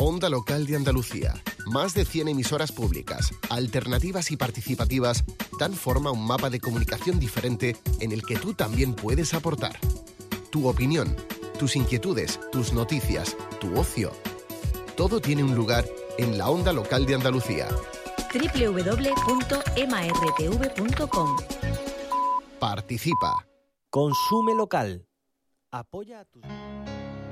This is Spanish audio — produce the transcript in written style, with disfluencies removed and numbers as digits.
Onda Local de Andalucía. Más de 100 emisoras públicas, alternativas y participativas dan forma a un mapa de comunicación diferente en el que tú también puedes aportar. Tu opinión, tus inquietudes, tus noticias, tu ocio. Todo tiene un lugar en la Onda Local de Andalucía. www.martv.com. Participa. Consume local. Apoya a tus...